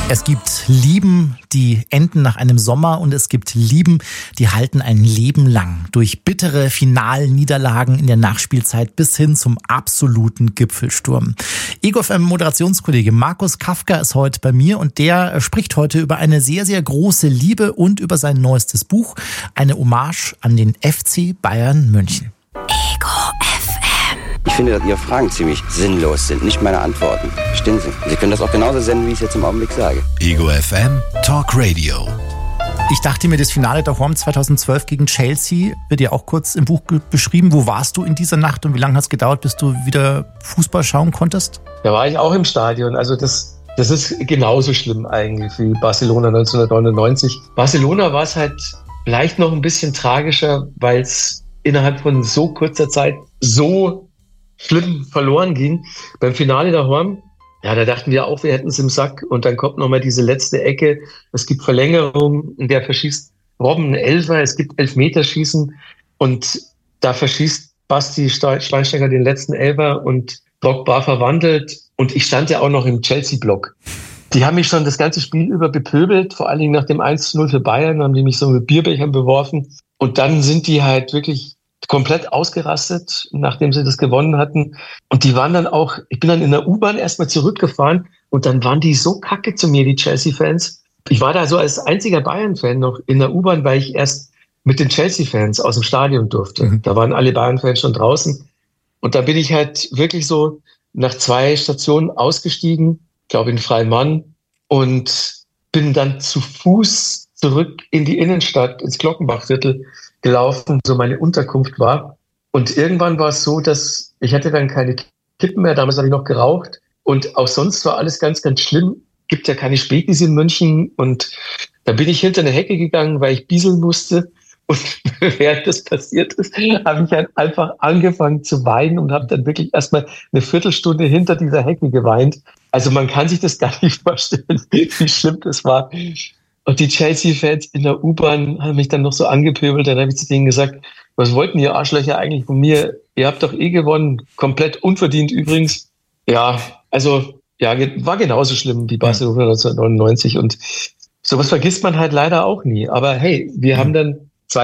Es gibt Lieben, die enden nach einem Sommer und es gibt Lieben, die halten ein Leben lang. Durch bittere Finalniederlagen in der Nachspielzeit bis hin zum absoluten Gipfelsturm. Ego FM Moderationskollege Markus Kafka ist heute bei mir und der spricht heute über eine sehr, sehr große Liebe und über sein neuestes Buch. Eine Hommage an den FC Bayern München. Ego FM. Ich finde, dass Ihre Fragen ziemlich sinnlos sind, nicht meine Antworten. Verstehen Sie? Sie können das auch genauso senden, wie ich es jetzt im Augenblick sage. Ego FM Talk Radio. Ich dachte mir, das Finale der Horm 2012 gegen Chelsea wird ja auch kurz im Buch beschrieben. Wo warst du in dieser Nacht und wie lange hat es gedauert, bis du wieder Fußball schauen konntest? Da war ich auch im Stadion. Also das ist genauso schlimm eigentlich wie Barcelona 1999. Barcelona war es halt vielleicht noch ein bisschen tragischer, weil es innerhalb von so kurzer Zeit so schlimm verloren ging. Beim Finale der Horm, ja, da dachten wir auch, wir hätten es im Sack. Und dann kommt nochmal diese letzte Ecke. Es gibt Verlängerung, in der verschießt Robben einen Elfer. Es gibt Elfmeterschießen. Und da verschießt Basti Schweinsteiger den letzten Elfer und Drogba verwandelt. Und ich stand ja auch noch im Chelsea-Block. Die haben mich schon das ganze Spiel über bepöbelt. Vor allen Dingen nach dem 1:0 für Bayern haben die mich so mit Bierbechern beworfen. Und dann sind die halt wirklich komplett ausgerastet, nachdem sie das gewonnen hatten. Und die waren dann auch, ich bin dann in der U-Bahn erstmal zurückgefahren und dann waren die so kacke zu mir, die Chelsea-Fans. Ich war da so als einziger Bayern-Fan noch in der U-Bahn, weil ich erst mit den Chelsea-Fans aus dem Stadion durfte. Da waren alle Bayern-Fans schon draußen. Und da bin ich halt wirklich so nach 2 Stationen ausgestiegen, ich glaube in Freimann, und bin dann zu Fuß zurück in die Innenstadt, ins Glockenbachviertel gelaufen, so meine Unterkunft war. Und irgendwann war es so, dass ich hatte dann keine Kippen mehr, damals habe ich noch geraucht. Und auch sonst war alles ganz, ganz schlimm. Gibt ja keine Spätis in München. Und da bin ich hinter eine Hecke gegangen, weil ich bieseln musste. Und während das passiert ist, habe ich halt einfach angefangen zu weinen und habe dann wirklich erstmal eine Viertelstunde hinter dieser Hecke geweint. Also man kann sich das gar nicht vorstellen, wie schlimm das war. Und die Chelsea-Fans in der U-Bahn haben mich dann noch so angepöbelt. Dann habe ich zu denen gesagt, was wollten ihr Arschlöcher eigentlich von mir? Ihr habt doch eh gewonnen. Komplett unverdient übrigens. Ja, also ja, war genauso schlimm wie Barcelona 1999. Und sowas vergisst man halt leider auch nie. Aber hey, wir haben dann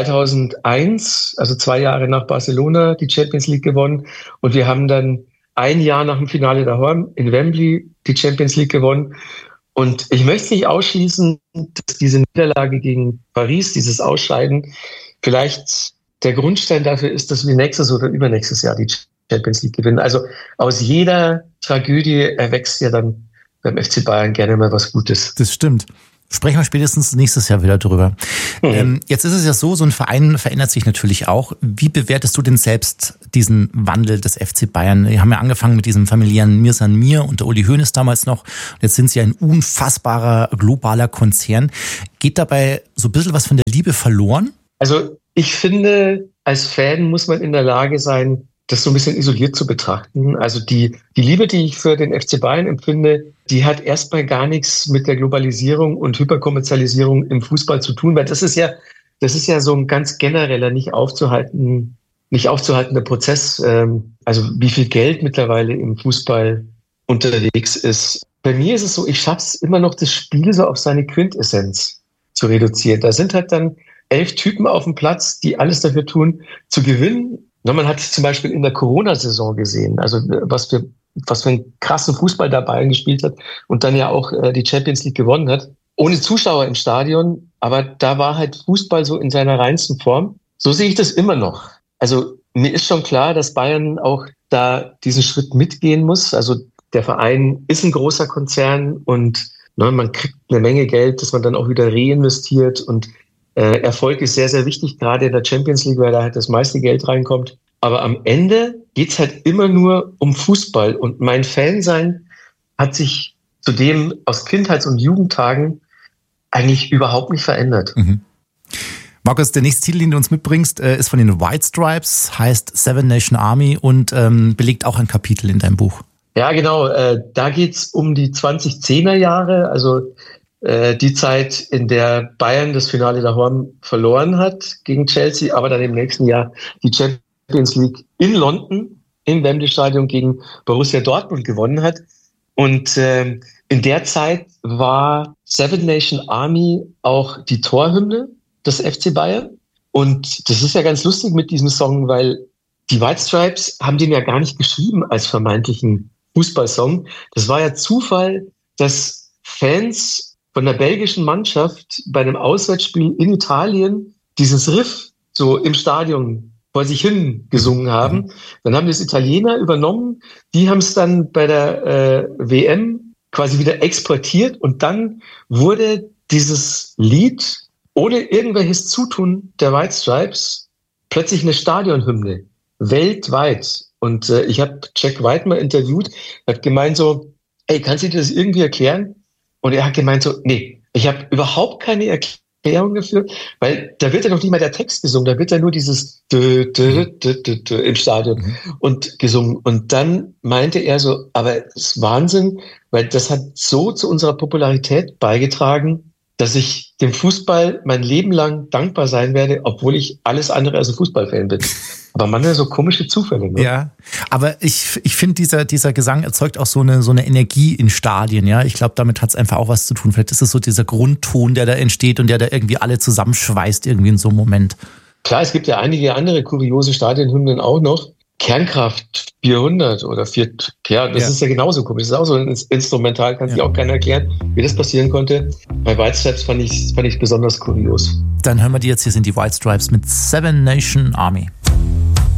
2001, also 2 Jahre nach Barcelona, die Champions League gewonnen. Und wir haben dann 1 Jahr nach dem Finale der Horm in Wembley die Champions League gewonnen. Und ich möchte nicht ausschließen, dass diese Niederlage gegen Paris, dieses Ausscheiden, vielleicht der Grundstein dafür ist, dass wir nächstes oder übernächstes Jahr die Champions League gewinnen. Also aus jeder Tragödie erwächst ja dann beim FC Bayern gerne mal was Gutes. Das stimmt. Sprechen wir spätestens nächstes Jahr wieder drüber. Jetzt ist es ja so ein Verein verändert sich natürlich auch. Wie bewertest du denn selbst diesen Wandel des FC Bayern? Wir haben ja angefangen mit diesem familiären Mir san mir unter Uli Hoeneß damals noch. Und jetzt sind sie ein unfassbarer globaler Konzern. Geht dabei so ein bisschen was von der Liebe verloren? Also ich finde, als Fan muss man in der Lage sein, das so ein bisschen isoliert zu betrachten. Also die Liebe, die ich für den FC Bayern empfinde, die hat erstmal gar nichts mit der Globalisierung und Hyperkommerzialisierung im Fußball zu tun, weil das ist ja so ein ganz genereller, nicht aufzuhaltender Prozess. Also wie viel Geld mittlerweile im Fußball unterwegs ist. Bei mir ist es so, ich schaffe es immer noch, das Spiel so auf seine Quintessenz zu reduzieren. Da sind halt dann 11 Typen auf dem Platz, die alles dafür tun, zu gewinnen. Man hat es zum Beispiel in der Corona-Saison gesehen, also was für einen krassen Fußball da Bayern gespielt hat und dann ja auch die Champions League gewonnen hat. Ohne Zuschauer im Stadion, aber da war halt Fußball so in seiner reinsten Form. So sehe ich das immer noch. Also mir ist schon klar, dass Bayern auch da diesen Schritt mitgehen muss. Also der Verein ist ein großer Konzern und man kriegt eine Menge Geld, das man dann auch wieder reinvestiert und Erfolg ist sehr, sehr wichtig, gerade in der Champions League, weil da halt das meiste Geld reinkommt. Aber am Ende geht's halt immer nur um Fußball. Und mein Fansein hat sich zudem aus Kindheits- und Jugendtagen eigentlich überhaupt nicht verändert. Markus, der nächste Titel, den du uns mitbringst, ist von den White Stripes, heißt Seven Nation Army und belegt auch ein Kapitel in deinem Buch. Ja, genau. Da geht's um die 2010er Jahre, also die Zeit, in der Bayern das Finale der Horm verloren hat gegen Chelsea, aber dann im nächsten Jahr die Champions League in London im Wembley Stadion gegen Borussia Dortmund gewonnen hat. Und in der Zeit war Seven Nation Army auch die Torhymne des FC Bayern. Und das ist ja ganz lustig mit diesem Song, weil die White Stripes haben den ja gar nicht geschrieben als vermeintlichen Fußballsong. Das war ja Zufall, dass Fans von der belgischen Mannschaft bei einem Auswärtsspiel in Italien dieses Riff so im Stadion vor sich hin gesungen haben. Dann haben das Italiener übernommen, die haben es dann bei der WM quasi wieder exportiert und dann wurde dieses Lied ohne irgendwelches Zutun der White Stripes plötzlich eine Stadionhymne, weltweit. Und ich habe Jack White mal interviewt, hat gemeint so, ey, kannst du dir das irgendwie erklären? Und er hat gemeint so, nee, ich habe überhaupt keine Erklärung dafür, weil da wird ja noch nicht mal der Text gesungen, da wird ja nur dieses im Stadion und gesungen. Und dann meinte er so, aber es ist Wahnsinn, weil das hat so zu unserer Popularität beigetragen, dass ich dem Fußball mein Leben lang dankbar sein werde, obwohl ich alles andere als ein Fußballfan bin. Aber manchmal so komische Zufälle. Ne? Ja, aber ich finde, dieser Gesang erzeugt auch so eine Energie in Stadien. Ja, ich glaube, damit hat es einfach auch was zu tun. Vielleicht ist es so dieser Grundton, der da entsteht und der da irgendwie alle zusammenschweißt irgendwie in so einem Moment. Klar, es gibt ja einige andere kuriose Stadionhymnen auch noch. Kernkraft 400 oder 4, ja, das ist ja genauso komisch. Das ist auch so ein Instrumental, kann sich auch keiner erklären, wie das passieren konnte. Bei White Stripes fand ich besonders kurios. Dann hören wir die jetzt, hier sind die White Stripes mit Seven Nation Army.